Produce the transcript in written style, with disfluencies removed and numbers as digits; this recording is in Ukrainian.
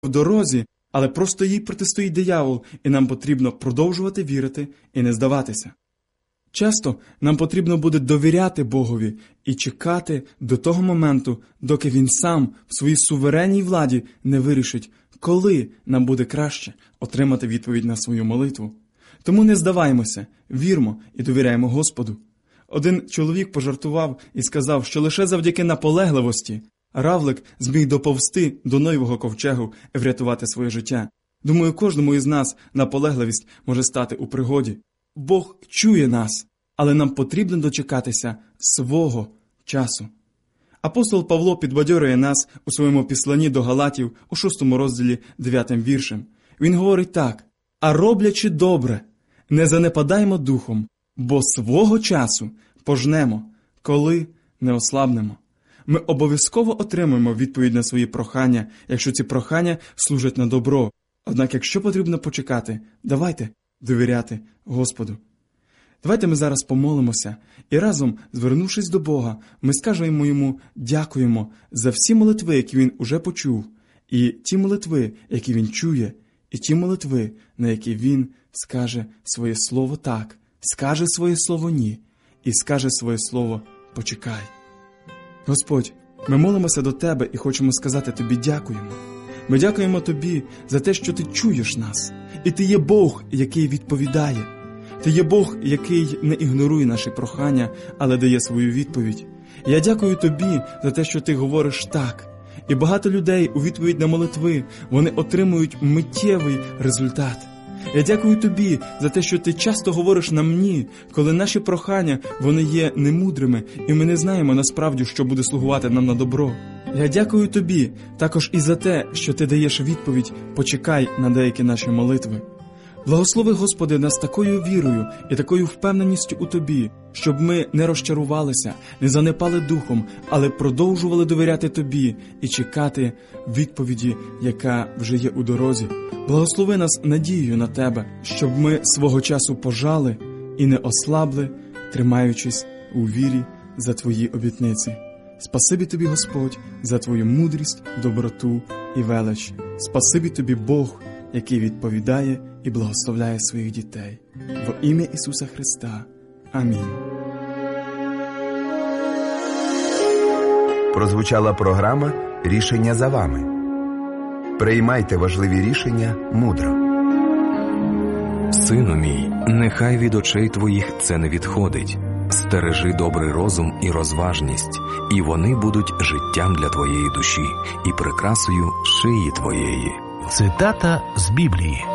в дорозі, але просто їй протистоїть диявол, і нам потрібно продовжувати вірити і не здаватися. Часто нам потрібно буде довіряти Богові і чекати до того моменту, доки Він сам в своїй суверенній владі не вирішить, коли нам буде краще отримати відповідь на свою молитву. Тому не здаваємося, вірмо і довіряємо Господу. Один чоловік пожартував і сказав, що лише завдяки наполегливості равлик зміг доповзти до Ноєвого ковчегу і врятувати своє життя. Думаю, кожному із нас наполегливість може стати у пригоді. Бог чує нас, але нам потрібно дочекатися свого часу. Апостол Павло підбадьорює нас у своєму післанні до Галатів у 6 розділі 9 віршем. Він говорить так: «А роблячи добре, не занепадаймо духом, бо свого часу пожнемо, коли не ослабнемо». Ми обов'язково отримаємо відповідь на свої прохання, якщо ці прохання служать на добро. Однак, якщо потрібно почекати, давайте довіряти Господу. Давайте ми зараз помолимося і разом, звернувшись до Бога, ми скажемо Йому дякуємо за всі молитви, які Він уже почув, і ті молитви, які Він чує, і ті молитви, на які Він скаже своє слово «так», скаже своє слово «ні» і скаже своє слово «почекай». Господь, ми молимося до Тебе і хочемо сказати Тобі дякуємо. Ми дякуємо Тобі за те, що Ти чуєш нас. І Ти є Бог, який відповідає. Ти є Бог, який не ігнорує наші прохання, але дає свою відповідь. І я дякую Тобі за те, що Ти говориш «так». І багато людей у відповідь на молитви, вони отримують миттєвий результат. Я дякую Тобі за те, що Ти часто говориш нам «ні», коли наші прохання, вони є немудрими, і ми не знаємо насправді, що буде слугувати нам на добро. Я дякую Тобі також і за те, що Ти даєш відповідь «почекай» на деякі наші молитви. Благослови, Господи, нас такою вірою і такою впевненістю у Тобі, щоб ми не розчарувалися, не занепали духом, але продовжували довіряти Тобі і чекати відповіді, яка вже є у дорозі. Благослови нас надією на Тебе, щоб ми свого часу пожали і не ослабли, тримаючись у вірі за Твої обітниці. Спасибі Тобі, Господь, за Твою мудрість, доброту і велич. Спасибі Тобі, Бог, який відповідає і благословляє своїх дітей. Во ім'я Ісуса Христа. Амінь. Прозвучала програма «Рішення за вами». Приймайте важливі рішення мудро. Сину мій, нехай від очей твоїх це не відходить. Стережи добрий розум і розважність, і вони будуть життям для твоєї душі і прикрасою шиї твоєї. Цитата з Біблії.